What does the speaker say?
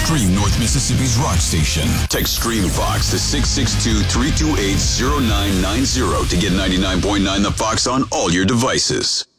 Stream North Mississippi's rock station. Text Stream Fox to 662-328-0990 to get 99.9 The Fox on all your devices.